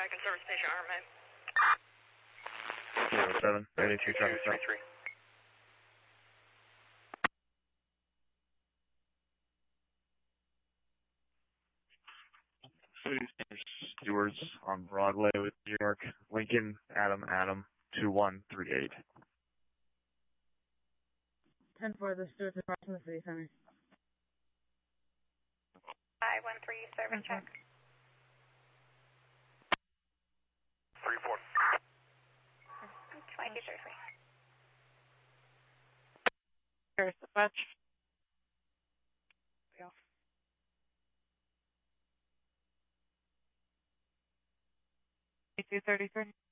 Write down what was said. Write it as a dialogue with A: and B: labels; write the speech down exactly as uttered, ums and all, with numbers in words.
A: Lincoln Service Station, Armament.
B: zero seven, eighty-two traffic stop. Stewards on Broadway with New York, Lincoln, Adam, Adam, two one three eight.
C: ten four, the Stewards are crossing the city center.
D: five one three, service check.
E: three four.
D: twenty-two thirty-three.
C: Here's the batch. twenty-two thirty-three.